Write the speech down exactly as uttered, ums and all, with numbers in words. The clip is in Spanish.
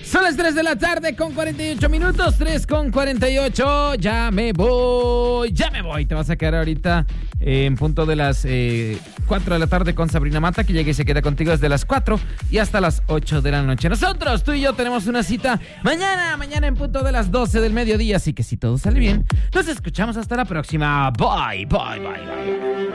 Son las tres de la tarde con cuarenta y ocho minutos, tres con cuarenta y ocho. Ya me voy, ya me voy. Te vas a quedar ahorita eh, en punto de las eh, cuatro de la tarde con Sabrina Mata, que llega y se queda contigo desde las cuatro y hasta las ocho de la noche. Nosotros, tú y yo, tenemos una cita mañana, mañana en punto de las doce del mediodía. Así que si todo sale bien, nos escuchamos hasta la próxima. Bye, bye, bye, bye.